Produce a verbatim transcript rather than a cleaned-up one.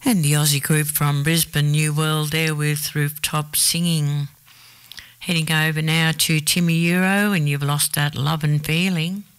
And the Aussie group from Brisbane, New World, there with Rooftop Singing. Heading over now to Timmy Euro, and You've Lost That Lovin' Feeling.